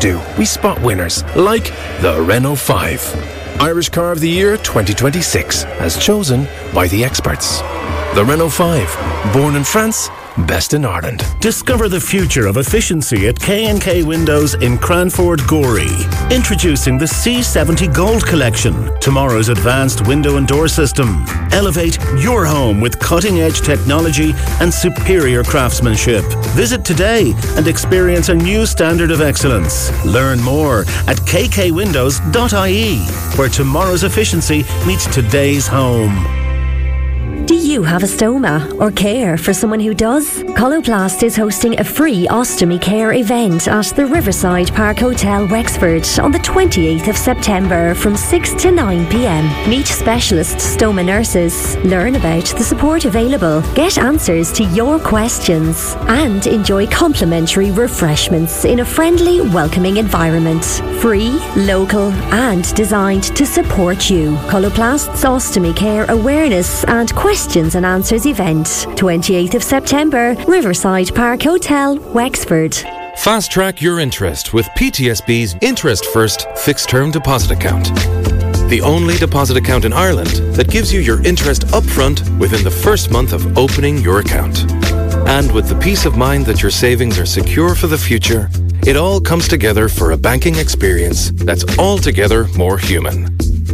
do, we spot winners like the Renault 5. Irish Car of the Year 2026, as chosen by the experts. The Renault 5, born in France, best in Ireland. Discover the future of efficiency at K&K Windows in Cranford, Gorey. Introducing the C70 Gold Collection, tomorrow's advanced window and door system. Elevate your home with cutting-edge technology and superior craftsmanship. Visit today and experience a new standard of excellence. Learn more at kkwindows.ie, where tomorrow's efficiency meets today's home. Do you have a stoma or care for someone who does? Coloplast is hosting a free ostomy care event at the Riverside Park Hotel, Wexford on the 28th of September from 6 to 9 p.m. Meet specialist stoma nurses, learn about the support available, get answers to your questions, and enjoy complimentary refreshments in a friendly, welcoming environment. Free, local, and designed to support you. Coloplast's Ostomy Care Awareness and Questions and Answers event, 28th of September, Riverside Park Hotel, Wexford. Fast track your interest with PTSB's Interest First Fixed Term Deposit Account. The only deposit account in Ireland that gives you your interest upfront within the first month of opening your account. And with the peace of mind that your savings are secure for the future, it all comes together for a banking experience that's altogether more human.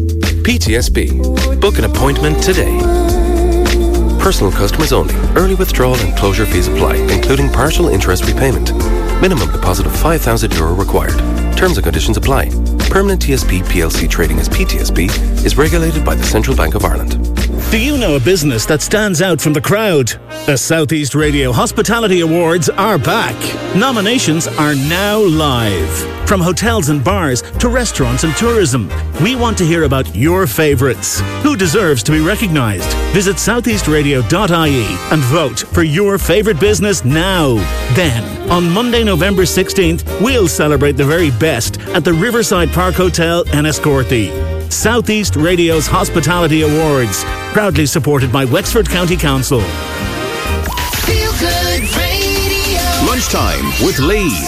PTSB. Book an appointment today. Personal customers only. Early withdrawal and closure fees apply, including partial interest repayment. Minimum deposit of €5,000 required. Terms and conditions apply. Permanent TSB PLC trading as PTSB is regulated by the Central Bank of Ireland. Do you know a business that stands out from the crowd? The Southeast Radio Hospitality Awards are back. Nominations are now live. From hotels and bars to restaurants and tourism, we want to hear about your favourites. Who deserves to be recognised? Visit southeastradio.ie and vote for your favourite business now. Then, on Monday, November 16th, we'll celebrate the very best at the Riverside Park Hotel, Enniscorthy. Southeast Radio's Hospitality Awards, proudly supported by Wexford County Council. Feel Good Radio. Lunchtime with Lee.